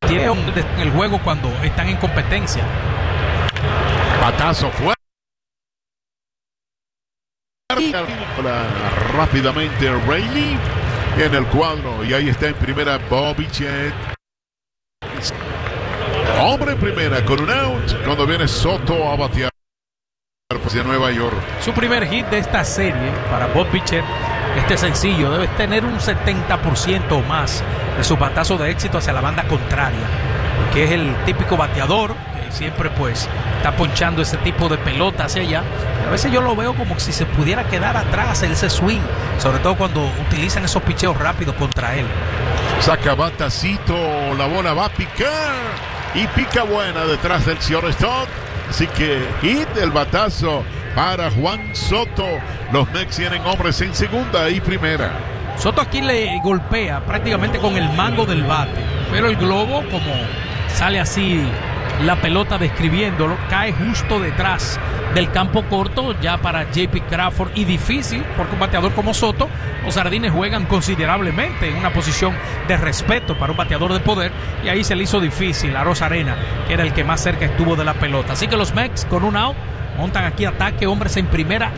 en el juego cuando están en competencia. Batazo fuerte. Rápidamente Rayleigh en el cuadro y ahí está en primera Bobby Chet. Hombre en primera con un out cuando viene Soto a batear de Nueva York. Su primer hit de esta serie para Bob Bichette. Este sencillo debe tener un 70% o más de su batazo de éxito hacia la banda contraria, que es el típico bateador que siempre pues está ponchando ese tipo de pelota hacia allá. A veces yo lo veo como si se pudiera quedar atrás ese swing, sobre todo cuando utilizan esos picheos rápidos contra él. Saca batacito, la bola va a picar y pica buena detrás del shortstop. Así que hit el batazo para Juan Soto. Los Mets tienen hombres en segunda y primera. Soto aquí le golpea prácticamente con el mango del bate, pero el globo, como sale así la pelota describiéndolo, cae justo detrás del campo corto ya para JP Crawford, y difícil porque un bateador como Soto, los Jardines juegan considerablemente en una posición de respeto para un bateador de poder, y ahí se le hizo difícil a Rosarena, que era el que más cerca estuvo de la pelota. Así que los Mets con un out montan aquí ataque, hombres en primera